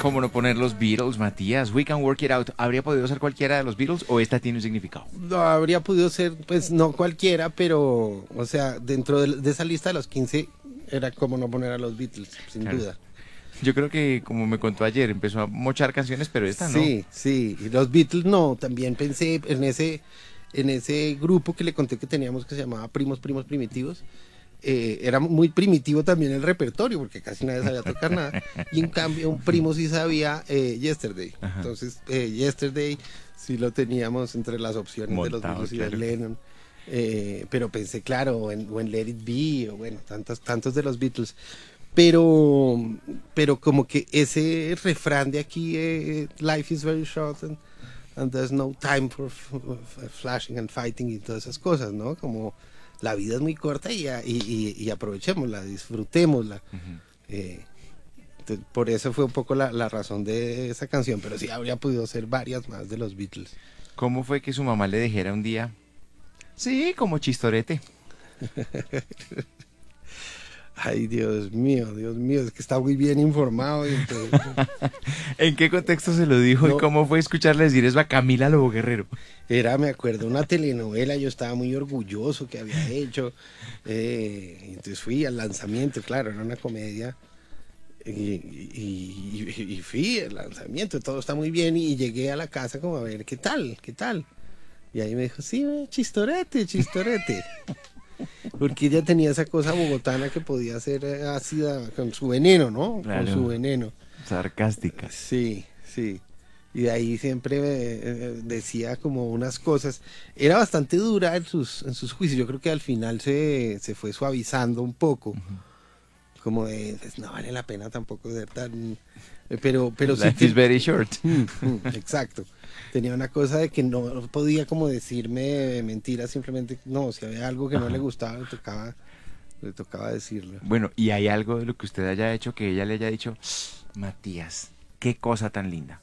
¿Cómo no poner los Beatles, Matías? We Can Work It Out. ¿Habría podido ser cualquiera de los Beatles o esta tiene un significado? No, habría podido ser, pues no cualquiera, pero, o sea, dentro de esa lista de los 15 era como no poner a los Beatles, sin Claro. duda. Yo creo que, como me contó ayer, empezó a mochar canciones, pero esta no. Sí, sí, y los Beatles no, también pensé en ese grupo que le conté que teníamos que se llamaba Primos Primitivos. Era muy primitivo también el repertorio porque casi nadie sabía tocar nada, y en cambio un primo sí sabía Yesterday. Ajá. Entonces Yesterday sí lo teníamos entre las opciones de los Montado, Beatles y claro. de Lennon. Pero pensé, claro, o en Let It Be, o bueno, tantos de los Beatles. Pero como que ese refrán de aquí, life is very short and there's no time for flashing and fighting y todas esas cosas, ¿no? Como la vida es muy corta y aprovechémosla, disfrutémosla. Por eso fue un poco la razón de esa canción, pero sí habría podido ser varias más de los Beatles. ¿Cómo fue que su mamá le dijera un día? Sí, como chistorete. Ay, Dios mío, es que está muy bien informado. Y entonces, ¿En qué contexto se lo dijo No. y cómo fue escucharle decir eso a Camila Lobo Guerrero? me acuerdo, una telenovela, yo estaba muy orgulloso que había hecho. Entonces fui al lanzamiento, claro, era una comedia. Y fui al lanzamiento, todo está muy bien. Y llegué a la casa como a ver qué tal. Y ahí me dijo, sí, chistorete. Porque ella tenía esa cosa bogotana que podía ser ácida con su veneno, ¿no? Claro. Con su veneno. Sarcástica. Sí. Y de ahí siempre decía como unas cosas. Era bastante dura en sus juicios. Yo creo que al final se fue suavizando un poco. Como de, pues, no vale la pena tampoco ser tan... Pero sí Life is very short. Exacto. Tenía una cosa de que no podía como decirme mentiras, simplemente no, si había algo que no le gustaba, le tocaba decirlo. Bueno, ¿y hay algo de lo que usted haya hecho que ella le haya dicho, Matías, qué cosa tan linda?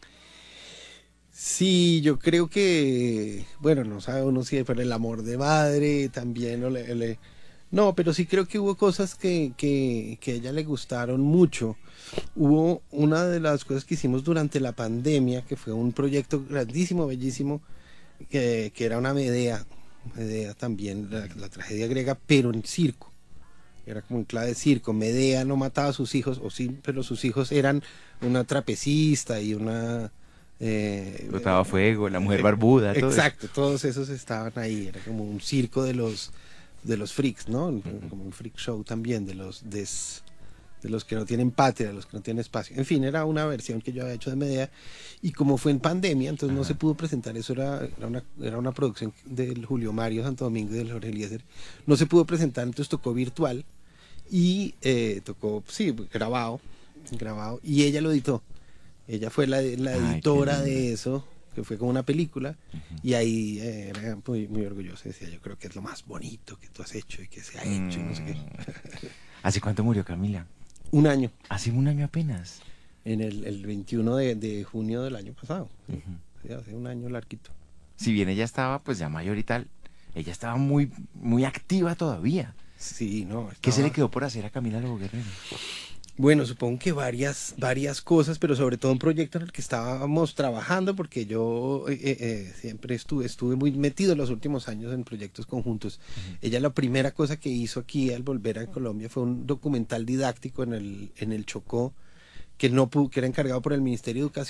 Sí, yo creo que, bueno, no sabe uno si pero el amor de madre también, no, pero sí creo que hubo cosas que a ella le gustaron mucho. Hubo una de las cosas que hicimos durante la pandemia, que fue un proyecto grandísimo, bellísimo, que era una Medea también, la tragedia griega, pero en circo. Era como en clave de circo. Medea no mataba a sus hijos, o sí, pero sus hijos eran una trapecista y una... Botaba fuego, la mujer barbuda, todo eso. Exacto, todos esos estaban ahí. Era como un circo de los freaks, ¿no? Como un freak show también, de los que no tienen patria, de los que no tienen espacio. En fin, era una versión que yo había hecho de Medea. Y como fue en pandemia, entonces no se pudo presentar. Eso era una producción del Julio Mario Santo Domingo y del Jorge Eliezer. No se pudo presentar, entonces tocó virtual. Y tocó, sí, grabado. Y ella lo editó. Ella fue la editora qué lindo. de eso, que fue como una película. Y ahí era muy, muy orgullosa. Decía, yo creo que es lo más bonito que tú has hecho y que se ha hecho. Y no sé qué. ¿Hace cuánto murió Camila? Un año. Hace un año apenas. En el 21 de junio del año pasado. Sí. Sí, hace un año larguito. Si bien ella estaba pues ya mayor y tal, ella estaba muy, muy activa todavía. Sí, no. ¿Qué se estaba- le quedó por hacer a Camila Lobo Guerrero? Bueno, supongo que varias cosas, pero sobre todo un proyecto en el que estábamos trabajando, porque yo siempre estuve muy metido en los últimos años en proyectos conjuntos. Ella la primera cosa que hizo aquí al volver a Colombia fue un documental didáctico en el Chocó, que no pudo, que era encargado por el Ministerio de Educación.